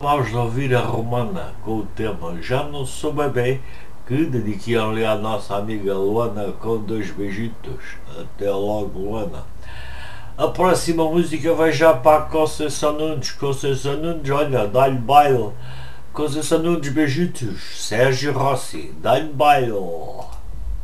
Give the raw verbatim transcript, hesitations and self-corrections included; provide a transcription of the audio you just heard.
Vamos ouvir a Romana com o tema Já Não Sou Bebê, que dediquei-lhe à nossa amiga Luana com dois beijitos. Até logo, Luana. A próxima música vai já para a Conceição Nunes. Conceição Nunes, olha, dá-lhe baile. Conceição Nunes, beijitos. Sérgio Rossi, dá-lhe baile.